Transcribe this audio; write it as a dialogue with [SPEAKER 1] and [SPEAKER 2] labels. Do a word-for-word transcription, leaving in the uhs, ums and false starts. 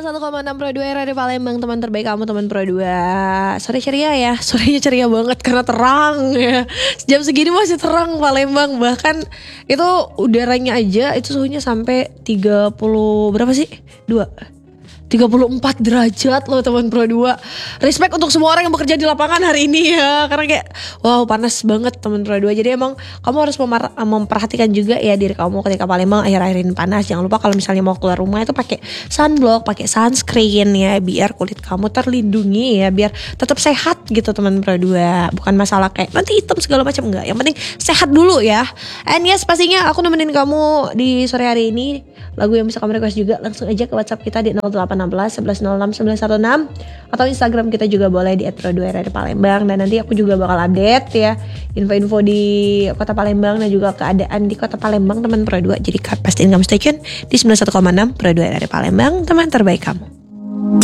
[SPEAKER 1] sembilan puluh satu koma enam Pro dua R R Palembang, teman terbaik kamu, teman Pro dua. Sore ceria ya, sorenya ceria banget karena terang ya. Jam segini masih terang Palembang. Bahkan itu udaranya aja itu suhunya sampai tiga puluh berapa sih? dua tiga puluh empat derajat loh teman Pro dua. Respect untuk semua orang yang bekerja di lapangan hari ini ya. Karena kayak wow panas banget teman Pro dua. Jadi emang kamu harus memar- memperhatikan juga ya diri kamu ketika Palembang akhir-akhir ini panas. Jangan lupa kalau misalnya mau keluar rumah itu pakai sunblock, pakai sunscreen ya, biar kulit kamu terlindungi ya, biar tetap sehat gitu teman Pro dua. Bukan masalah kayak nanti hitam segala macam, enggak. Yang penting sehat dulu ya. And yes, pastinya aku nemenin kamu di sore hari ini. Lagu yang bisa kamu request juga langsung aja ke WhatsApp kita di nol delapan satu satu satu nol enam sembilan satu enam atau Instagram kita juga boleh di et pro dua r r palembang. Dan nanti aku juga bakal update ya info-info di kota Palembang dan juga keadaan di kota Palembang teman Pro dua. Jadi pastiin kamu stay tune di sembilan puluh satu koma enam Pro dua R R Palembang, teman terbaik kamu.